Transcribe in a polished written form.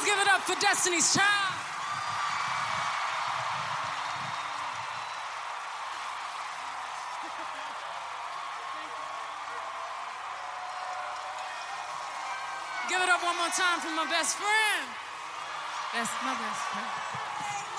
Please give it up for Destiny's Child. Give it up one more time for my best friend. That's my best friend.